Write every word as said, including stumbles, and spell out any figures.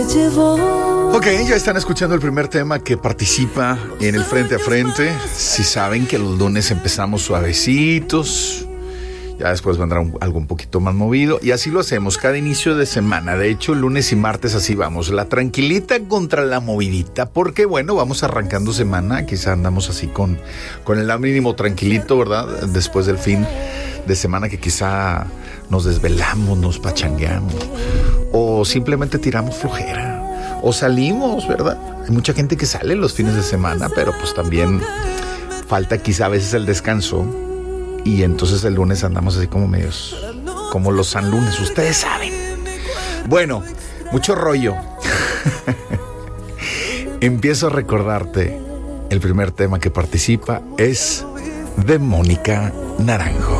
Ok, ya están escuchando el primer tema que participa en el Frente a Frente. Si saben que los lunes empezamos suavecitos, ya después vendrá un, algo un poquito más movido. Y así lo hacemos cada inicio de semana. De hecho, lunes y martes así vamos. La tranquilita contra la movidita. Porque bueno, vamos arrancando semana. Quizá andamos así con, con el mínimo tranquilito, ¿verdad? Después del fin de semana que quizá nos desvelamos, nos pachangueamos. O simplemente tiramos flojera. O salimos, ¿verdad? Hay mucha gente que sale los fines de semana, pero pues también falta quizá a veces el descanso. Y entonces el lunes andamos así como medios, como los San Lunes, ustedes saben. Bueno, mucho rollo. Empiezo a recordarte, el primer tema que participa es de Mónica Naranjo.